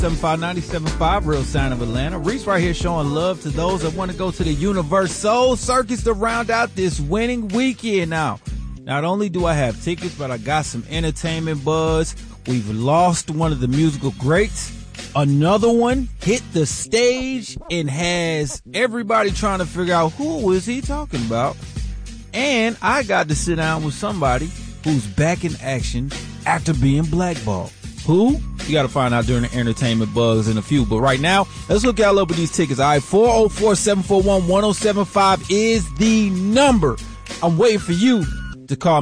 75 Real Sound of Atlanta. Reese right here showing love to those that want to go to the Universal Circus to round out this winning weekend. Now, not only do I have tickets, but I got some entertainment buzz. We've lost one of the musical greats. Another one hit the stage and has everybody trying to figure out who is he talking about. And I got to sit down with somebody who's back in action after being blackballed. Who? You got to find out during the entertainment buzz in a few. But right now, let's look at up with these tickets. All right, 404-741-1075 is the number. I'm waiting for you to call